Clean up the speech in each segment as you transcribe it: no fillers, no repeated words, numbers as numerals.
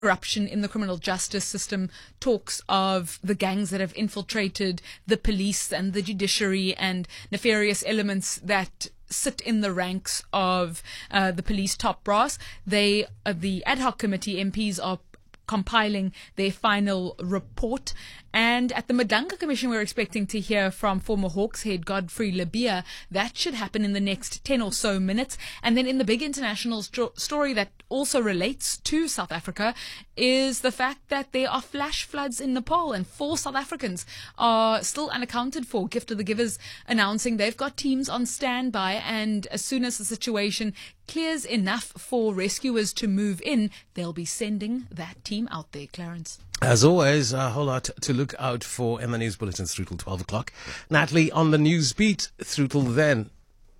corruption in the criminal justice system, talks of the gangs that have infiltrated the police and the judiciary and nefarious elements that sit in the ranks of the police top brass. The ad hoc committee MPs are compiling their final report. And at the Madanga Commission, we're expecting to hear from former Hawks head Godfrey Lebeya. That should happen in the next 10 or so minutes. And then in the big international story that also relates to South Africa is the fact that there are flash floods in Nepal and 4 South Africans are still unaccounted for. Gift of the Givers announcing they've got teams on standby, and as soon as the situation clears enough for rescuers to move in, they'll be sending that team out there. Clarence. As always, a whole lot to look out for in the news bulletins through till 12 o'clock. Natalie on the news beat through till then.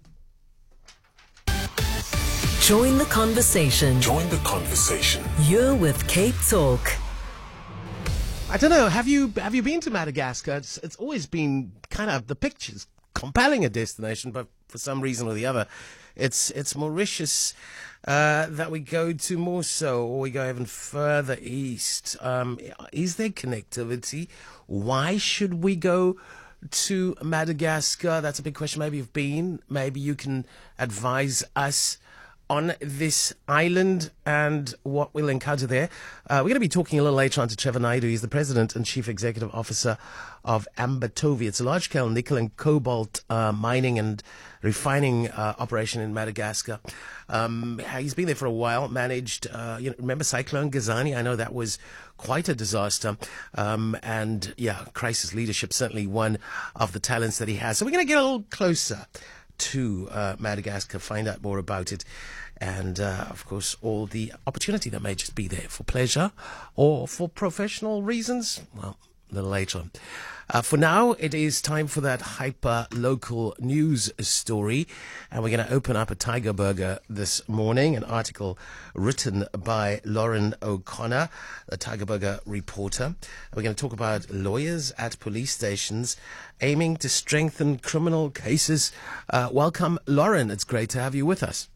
Join the conversation. Join the conversation. You're with Cape Talk. I don't know, have you been to Madagascar? It's always been kind of the pictures compelling a destination, but for some reason or the other, it's Mauritius that we go to more so, or we go even further east. Is there connectivity? Why should we go to Madagascar? That's a big question. Maybe you've been. Maybe you can advise us on this island and what we'll encounter there. We're going to be talking a little later on to Trevor Naidu. He's the President and Chief Executive Officer of Ambatovi. It's a large-scale nickel and cobalt mining and refining operation in Madagascar. He's been there for a while, managed, remember Cyclone Gazani? I know that was quite a disaster. And crisis leadership, certainly one of the talents that he has. So we're going to get a little closer to Madagascar, find out more about it, and of course all the opportunity that may just be there for pleasure or for professional reasons. Well, a little later on. For now, it is time for that hyper-local news story, and we're going to open up a Tiger Burger this morning, an article written by Lauren O'Connor, a Tiger Burger reporter. We're going to talk about lawyers at police stations aiming to strengthen criminal cases. Welcome, Lauren. It's great to have you with us.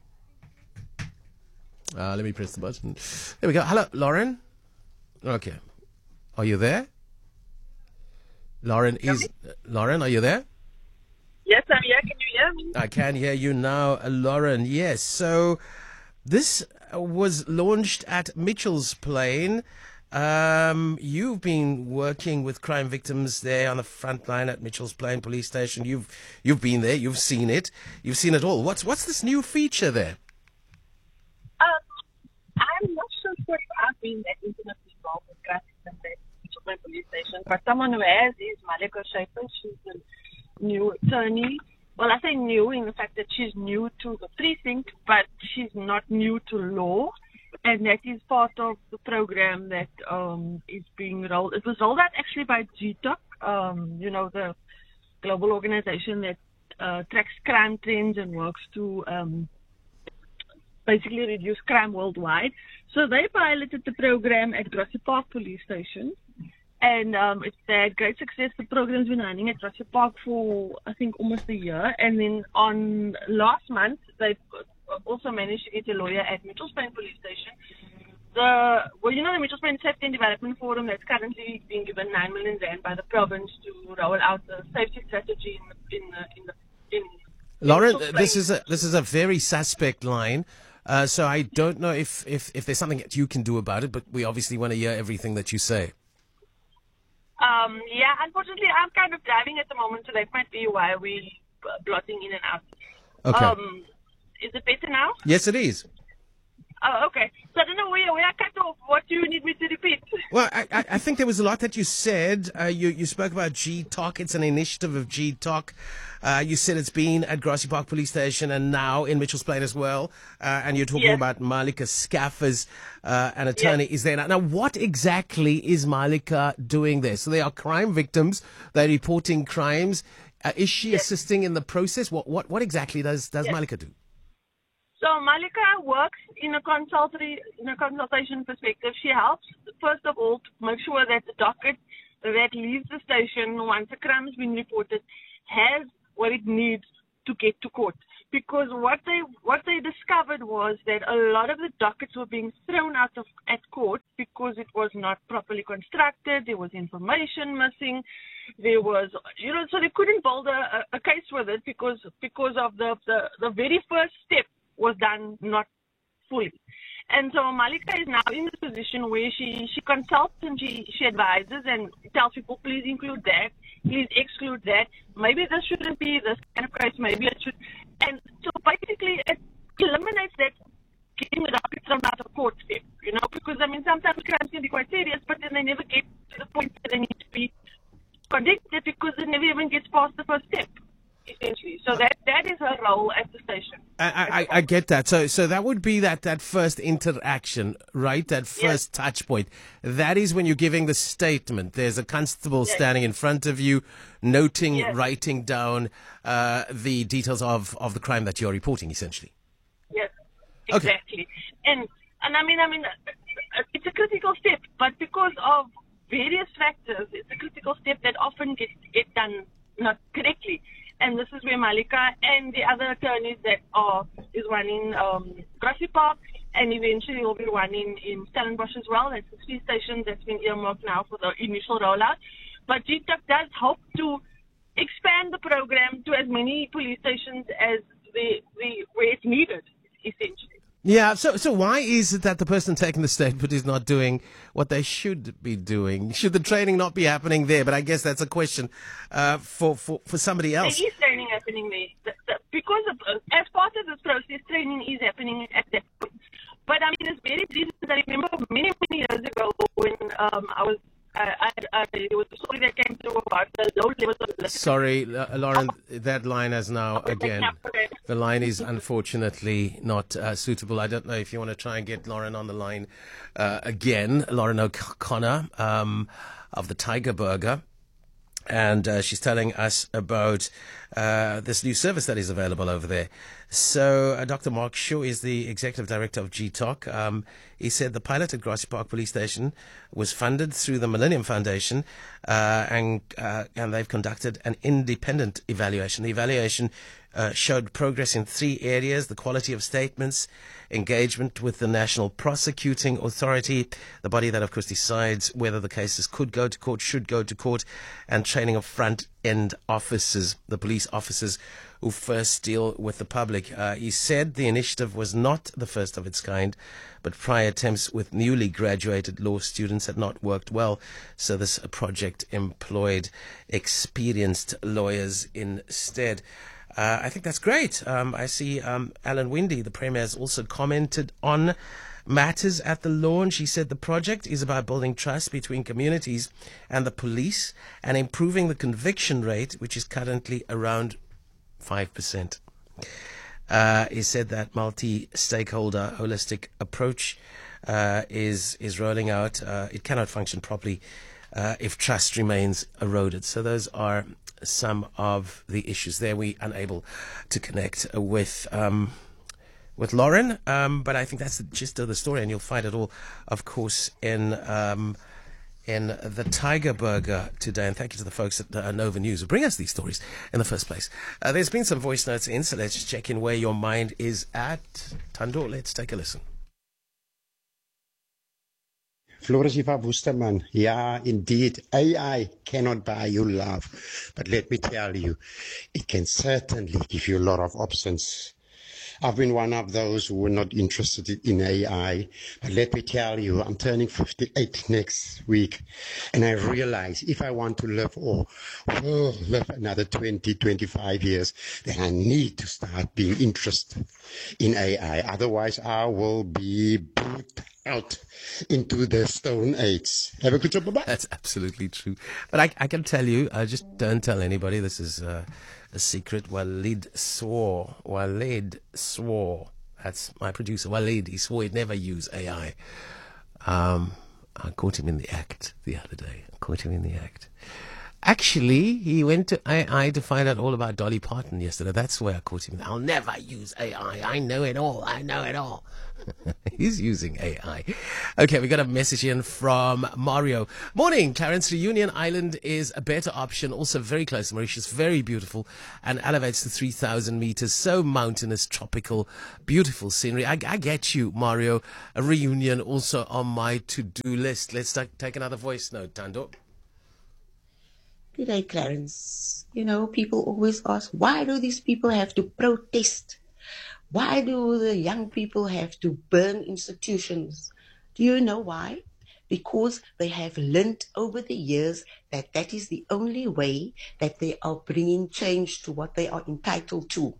Let me press the button. There we go. Hello, Lauren. Okay. Are you there? Lauren, are you there? Yes, I'm here. Can you hear me? I can hear you now, Lauren. Yes. So this was launched at Mitchell's Plain. You've been working with crime victims there on the front line at Mitchell's Plain Police Station. You've been there. You've seen it. You've seen it all. What's this new feature there? I'm not sure if I've been that intimately involved with crime victims at Mitchell's Plain Police Station, but someone who has is Malika Schaefer. She's a new attorney. Well, I say new in the fact that she's new to the precinct, but she's not new to law. And that is part of the program that is being rolled. It was rolled out actually by GTOC, the global organization that tracks crime trends and works to basically reduce crime worldwide. So they piloted the program at Grassy Park Police Station. And it's had great success. The program's been running at Grassy Park for, I think, almost a year. And then on last month, they also managed to get a lawyer at Mitchell's Plain Police Station. The Mitchell's Plain Safety and Development Forum that's currently being given 9 million rand by the province to roll out a safety strategy in Lauren, this is a very suspect line. So I don't know if there's something that you can do about it, but we obviously want to hear everything that you say. Unfortunately, I'm kind of driving at the moment, so that might be why we're blotting in and out. Okay. Is it better now? Yes, it is. Oh, okay. So I don't know where I cut off. What do you need me to repeat? Well, I think there was a lot that you said. You spoke about GTOC. It's an initiative of GTOC. You said it's been at Grassy Park Police Station and now in Mitchell's Plain as well. And you're talking about Malika Schaefer, an attorney, is there. Now, what exactly is Malika doing there? So they are crime victims. They're reporting crimes. Is she assisting in the process? What exactly does Malika do? So Malika works in a consultation perspective. She helps, first of all, to make sure that the docket that leaves the station once a crime has been reported has what it needs to get to court. because what they discovered was that a lot of the dockets were being thrown out at court because it was not properly constructed. There was information missing. There was, so they couldn't build a case with it because of the very first step was done not fully. And so Malika is now in this position where she consults and she advises and tells people, please include that, please exclude that. Maybe this shouldn't be this kind of case, maybe it should. And so basically it eliminates that getting the docket thrown out of court step, because sometimes crimes can be quite serious, but then they never get to the point that they need to be convicted because it never even gets past the first step. Essentially. So that is her role at the station. I get that. So that would be that first interaction, right? That first touch point. That is when you're giving the statement. There's a constable standing in front of you, noting, writing down the details of the crime that you're reporting, essentially. Yes, exactly. Okay. And I mean, it's a critical step, but because of various factors, it's a critical step that often gets done not correctly. And this is where Malika and the other attorneys that is running Grassy Park, and eventually will be running in Stellenbosch as well. That's the 3 stations that's been earmarked now for the initial rollout. But GTOC does hope to expand the program to as many police stations as where it's needed, essentially. Yeah, so why is it that the person taking the statement is not doing what they should be doing? Should the training not be happening there? But I guess that's a question for somebody else. There is training happening there. Because as part of this process, training is happening at that point. But it's very recent. I remember many years ago when I was there was a story that came through about the low levels of... Sorry, Lauren, that line has now, again, the line is unfortunately not suitable. I don't know if you want to try and get Lauren on the line again. Lauren O'Connor of the Tiger Burger. And she's telling us about this new service that is available over there. So Dr. Mark Shaw is the Executive Director of GTOC. He said the pilot at Grassy Park Police Station was funded through the Millennium Foundation, and they've conducted an independent evaluation. The evaluation showed progress in 3 areas: the quality of statements, engagement with the National Prosecuting Authority, the body that, of course, decides whether the cases could go to court, should go to court, and training of front-end officers, the police officers who first deal with the public. He said the initiative was not the first of its kind, but prior attempts with newly graduated law students had not worked well, so this project employed experienced lawyers instead. I think that's great. I see Alan Winde, the Premier, has also commented on matters at the launch. He said the project is about building trust between communities and the police and improving the conviction rate, which is currently around 5%. He said that multi-stakeholder holistic approach is rolling out. It cannot function properly if trust remains eroded. So those are some of the issues there. We unable to connect with Lauren, but I think that's the gist of the story, and you'll find it all, of course, in the Tiger Burger today. And thank you to the folks at Nova News who bring us these stories in the first place. There's been some voice notes in, so let's just check in where your mind is at. Tando, let's take a listen. Florisiva Wusterman, yeah, indeed, AI cannot buy you love. But let me tell you, it can certainly give you a lot of options. I've been one of those who were not interested in AI. But let me tell you, I'm turning 58 next week. And I realize if I want to live live another 20, 25 years, then I need to start being interested in AI. Otherwise, I will be put out into the Stone Age. Have a good job. Bye-bye. That's absolutely true. But I can tell you, just don't tell anybody. This is a secret. Walid swore. That's my producer. Walid, he swore he'd never use AI. I caught him in the act the other day. Actually, he went to AI to find out all about Dolly Parton yesterday. That's where I caught him. I'll never use AI. I know it all. I know it all. He's using AI. Okay, we got a message in from Mario. Morning, Clarence. Reunion Island is a better option. Also very close to Mauritius. Very beautiful and elevates to 3,000 meters. So mountainous, tropical, beautiful scenery. I get you, Mario. A reunion also on my to-do list. Let's take another voice note, Tando. Good day, Clarence. You know, people always ask, why do these people have to protest? Why do the young people have to burn institutions? Do you know why? Because they have learnt over the years that that is the only way that they are bringing change to what they are entitled to.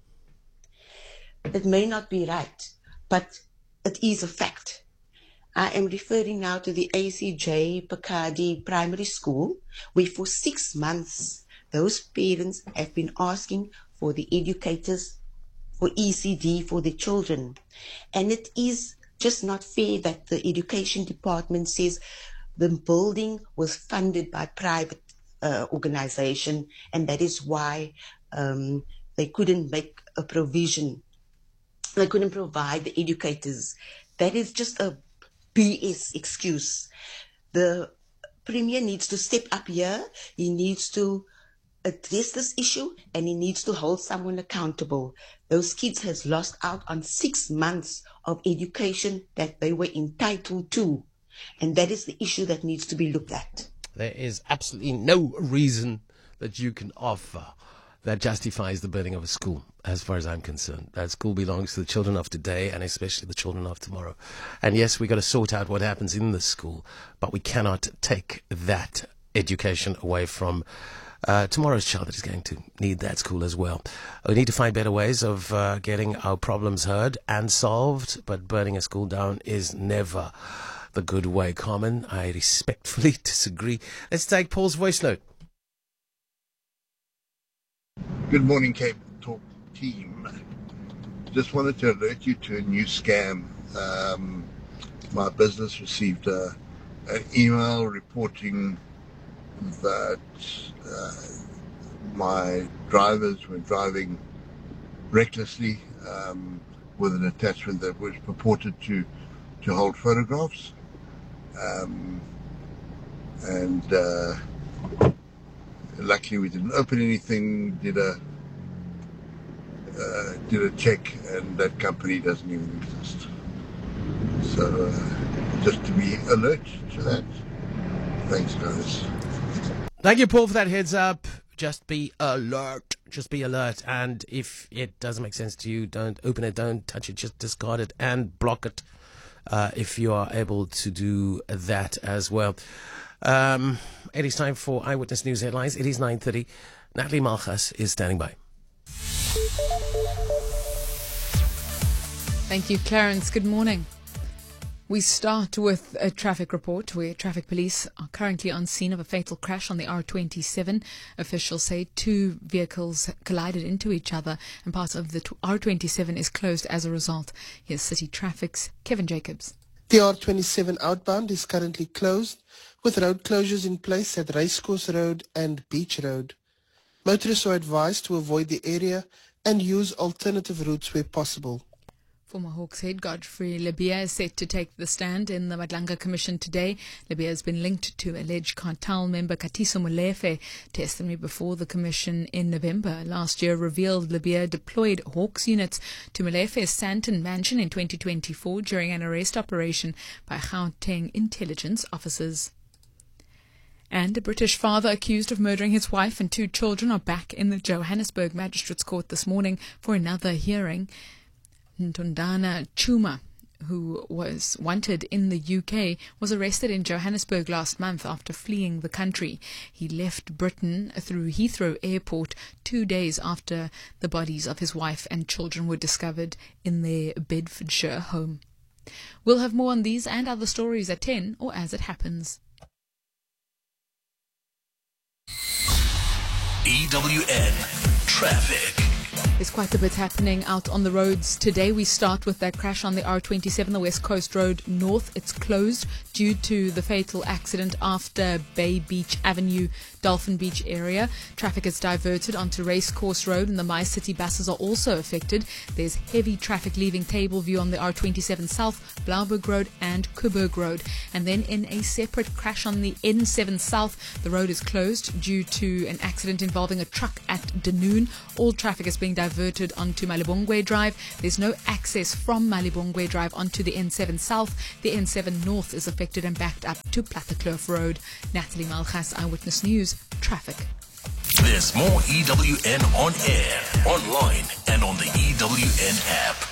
It may not be right, but it is a fact. I am referring now to the ACJ Picardy Primary School, where for 6 months, those parents have been asking for the educators for ECD for their children. And it is just not fair that the education department says the building was funded by private organization, and that is why they couldn't make a provision. They couldn't provide the educators. That is just a BS excuse. The Premier needs to step up here. He needs to address this issue, and he needs to hold someone accountable. Those kids has lost out on 6 months of education that they were entitled to, and that is the issue that needs to be looked at. There is absolutely no reason that you can offer that justifies the burning of a school, as far as I'm concerned. That school belongs to the children of today, and especially the children of tomorrow. And yes, we got to sort out what happens in the school, but we cannot take that education away from tomorrow's child that is going to need that school as well. We need to find better ways of getting our problems heard and solved, but burning a school down is never the good way. Carmen, I respectfully disagree. Let's take Paul's voice note. Good morning, Cape Talk team. Just wanted to alert you to a new scam. My business received an email reporting that my drivers were driving recklessly with an attachment that was purported to hold photographs. Luckily we didn't open anything, did a check, and that company doesn't even exist. So just to be alert to that. Thanks, guys. Thank you, Paul, for that heads up. Just be alert. Just be alert. And if it doesn't make sense to you, don't open it, don't touch it, just discard it and block it if you are able to do that as well. It is time for Eyewitness News headlines. It is 9:30. Natalie Malchus is standing by. Thank you, Clarence. Good morning. We start with a traffic report where traffic police are currently on scene of a fatal crash on the R27. Officials say 2 vehicles collided into each other and part of the R27 is closed as a result. Here's City Traffic's Kevin Jacobs. The R27 outbound is currently closed, with road closures in place at Racecourse Road and Beach Road. Motorists are advised to avoid the area and use alternative routes where possible. Former Hawks head Godfrey Lebeya is set to take the stand in the Madlanga Commission today. Lebeya has been linked to alleged cartel member Katiso Molefe. Testimony before the Commission in November last year revealed Lebeya deployed Hawks units to Molefe's Sandton mansion in 2024 during an arrest operation by Gauteng intelligence officers. And a British father accused of murdering his wife and 2 children are back in the Johannesburg Magistrates Court this morning for another hearing. Ntondana Chuma, who was wanted in the UK, was arrested in Johannesburg last month after fleeing the country. He left Britain through Heathrow Airport 2 days after the bodies of his wife and children were discovered in their Bedfordshire home. We'll have more on these and other stories at 10 or as it happens. EWN Traffic. There's quite a bit happening out on the roads today. We start with that crash on the R27, the West Coast Road North. It's closed due to the fatal accident after Bay Beach Avenue, Dolphin Beach area. Traffic is diverted onto Racecourse Road, and the My City buses are also affected. There's heavy traffic leaving Tableview on the R27 South, Blauberg Road and Coburg Road. And then in a separate crash on the N7 South, the road is closed due to an accident involving a truck at Dunoon. All traffic is being diverted onto Malibongwe Drive. There's no access from Malibongwe Drive onto the N7 South. The N7 North is affected and backed up to Plattekloof Road. Natalie Malchas, Eyewitness News, traffic. There's more EWN on air, online, and on the EWN app.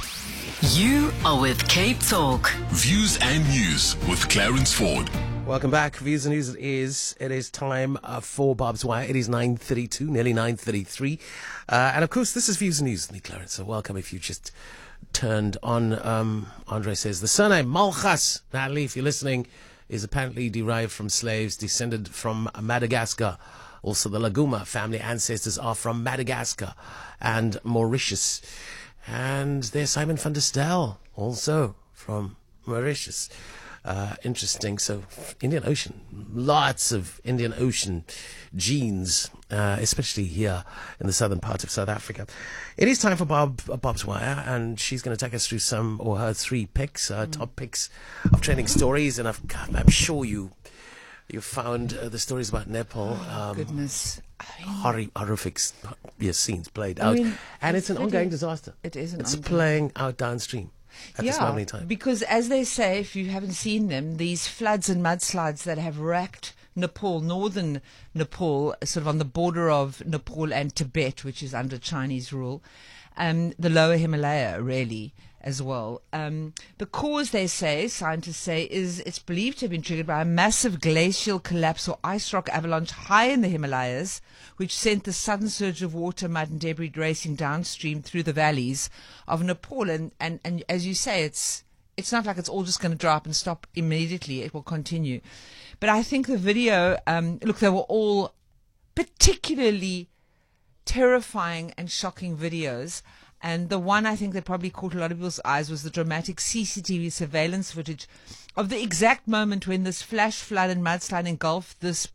You are with Cape Talk. Views and News with Clarence Ford. Welcome back. Views and News it is time for Barb's Wire. It is 9:32, nearly 9:33. And of course, this is Views and News with me, Clarence. So welcome if you just turned on. Andre says the surname Malchas, Natalie, if you're listening, is apparently derived from slaves descended from Madagascar. Also, the Laguma family ancestors are from Madagascar and Mauritius. And there's Simon van der Stel, also from Mauritius. Interesting. So, Indian Ocean, lots of Indian Ocean genes, especially here in the southern part of South Africa. It is time for Bob's Wire, and she's going to take us through some or her three picks, top picks of trending stories. And I'm sure you found the stories about Nepal. Goodness. Horrific scenes played out. And it's an ongoing disaster. It is It's playing out downstream at this moment in time. Because as they say, if you haven't seen them, these floods and mudslides that have racked Nepal, northern Nepal, sort of on the border of Nepal and Tibet, which is under Chinese rule, the lower Himalaya, really, as well. The cause, they say, scientists say, is it's believed to have been triggered by a massive glacial collapse or ice rock avalanche high in the Himalayas, which sent the sudden surge of water, mud and debris racing downstream through the valleys of Nepal. And as you say, it's not like it's all just going to dry up and stop immediately. It will continue. But I think the video, look, they were all particularly terrifying and shocking videos. And the one I think that probably caught a lot of people's eyes was the dramatic CCTV surveillance footage of the exact moment when this flash flood and mudslide engulfed this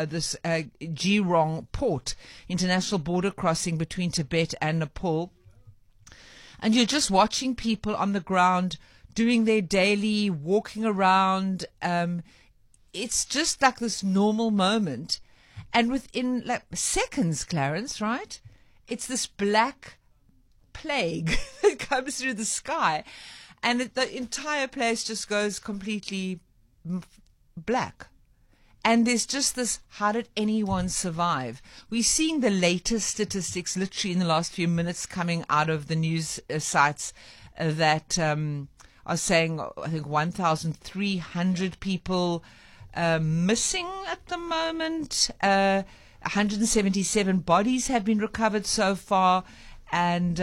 Geelong port, international border crossing between Tibet and Nepal. And you're just watching people on the ground doing their daily walking around. It's just like this normal moment. And within like seconds, Clarence, right? It's this black plague that comes through the sky, and the entire place just goes completely black. And there's just this, how did anyone survive? We're seeing the latest statistics literally in the last few minutes coming out of the news sites that are saying, I think, 1,300 people missing at the moment. 177 bodies have been recovered so far. And,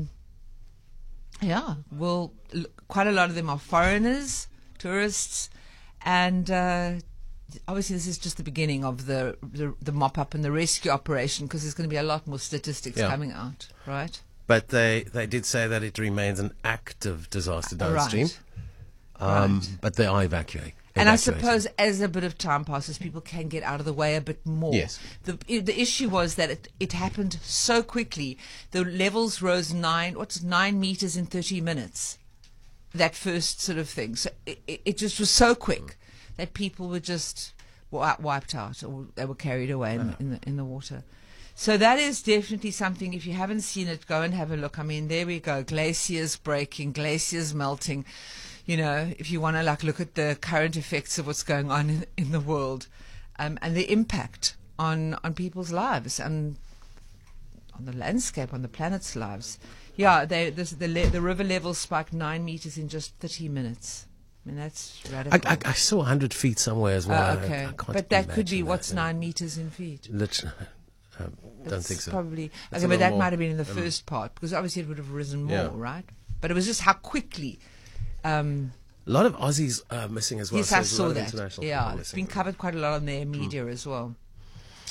quite a lot of them are foreigners, tourists, and obviously this is just the beginning of the mop-up and the rescue operation, because there's going to be a lot more statistics coming out, right? But they did say that it remains an active disaster downstream, right. But they are evacuating. And I suppose as a bit of time passes, people can get out of the way a bit more. Yes. The issue was that it happened so quickly. The levels rose 9 meters in 30 minutes. That first sort of thing. So it just was so quick that people were just wiped out, or they were carried away in the water. So that is definitely something. If you haven't seen it, go and have a look. I mean, there we go. Glaciers breaking, glaciers melting. You know, if you want to look at the current effects of what's going on in the world, and the impact on people's lives and on the landscape, on the planet's lives. Yeah, the river level spiked 9 meters in just 30 minutes. I mean, that's radical. I saw 100 feet somewhere as well. Okay, but that could be what's 9 meters in feet. Literally. Don't think so. Probably. Okay, but that might have been in the first part, because obviously it would have risen more, right? But it was just how quickly. A lot of Aussies missing as well. Yes, so I saw that. Yeah, it's been covered quite a lot on their media as well.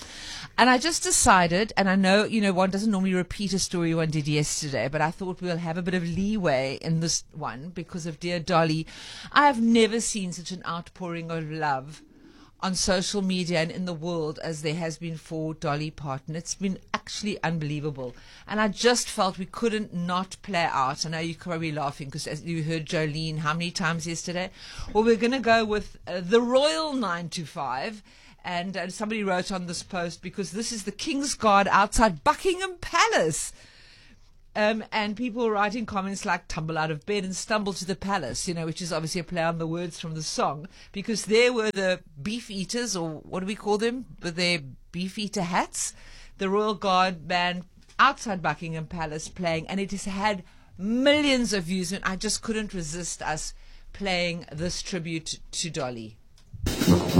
And I just decided, and I know, one doesn't normally repeat a story one did yesterday, but I thought we'll have a bit of leeway in this one because of Dear Dolly. I have never seen such an outpouring of love on social media and in the world as there has been for Dolly Parton. It's been actually unbelievable. And I just felt we couldn't not play out. I know you're probably laughing because as you heard Jolene how many times yesterday? Well, we're going to go with the Royal 9 to 5. And somebody wrote on this post, because this is the King's Guard outside Buckingham Palace. And people writing comments like tumble out of bed and stumble to the palace, which is obviously a play on the words from the song, because there were the beef eaters, or what do we call them, with their beef eater hats, the Royal Guard band outside Buckingham Palace playing, and it has had millions of views, and I just couldn't resist us playing this tribute to Dolly.